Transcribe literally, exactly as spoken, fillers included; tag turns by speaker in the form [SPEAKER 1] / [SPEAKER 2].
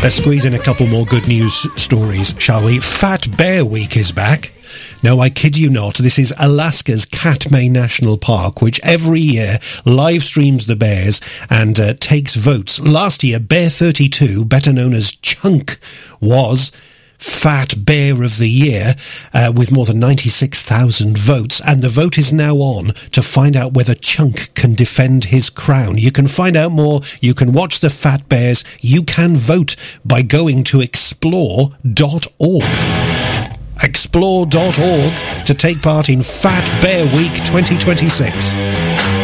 [SPEAKER 1] Let's squeeze in a couple more good news stories, shall we? Fat Bear Week is back. No, I kid you not. This is Alaska's Katmai National Park, which every year live streams the bears and uh, takes votes. Last year, Bear thirty-two, better known as Chunk, was Fat Bear of the Year, uh, with more than ninety-six thousand votes, and the vote is now on to find out whether Chunk can defend his crown. You can find out more, you can watch the Fat Bears, you can vote by going to explore dot org. explore dot org to take part in Fat Bear Week twenty twenty-six.